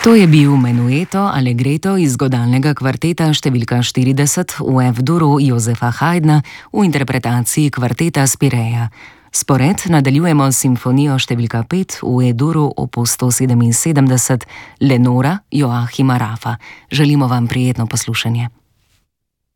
To je bil Menueto Allegretto iz godalnega kvarteta številka 40 v F-duru Josefa Haydna v interpretaciji kvarteta Spireja. Spored nadaljujemo s simfonijo številka 5 v E-duru opus 177 Lenora Joachima Raffa. Želimo vam prijetno poslušanje.